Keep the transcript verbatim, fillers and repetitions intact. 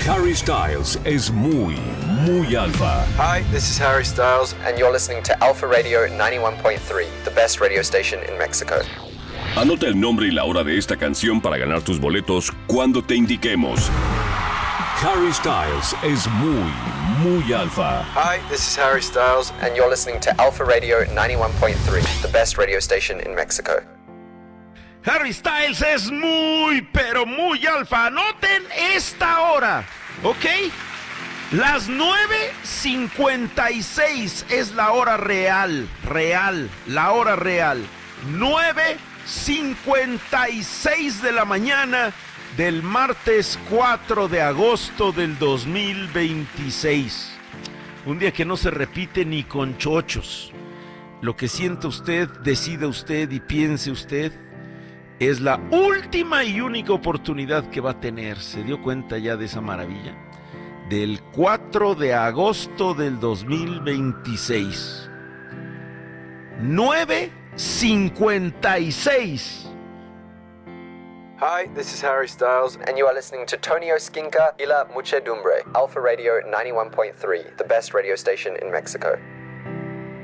Harry Styles es muy, muy alfa. Hi, this is Harry Styles, and you're listening to Alpha Radio ninety-one point three, the best radio station in Mexico. Anota el nombre y la hora de esta canción para ganar tus boletos cuando te indiquemos. Harry Styles es muy, muy alfa. Hi, this is Harry Styles, and you're listening to Alpha Radio ninety-one point three, the best radio station in Mexico. Harry Styles es muy, pero muy alfa. Anoten esta hora, ¿ok? Las nueve cincuenta y seis es la hora real, real, la hora real. nueve cincuenta y seis de la mañana del martes cuatro de agosto del dos mil veintiséis. Un día que no se repite ni con chochos. Lo que sienta usted, decida usted y piense usted. Es la última y única oportunidad que va a tener. ¿Se dio cuenta ya de esa maravilla? Del cuatro de agosto del dos mil veintiséis. nueve cincuenta y seis. Hi, this is Harry Styles, and you are listening to Tonio Skinka y La Muchedumbre, Alpha Radio ninety-one point three, the best radio station in Mexico.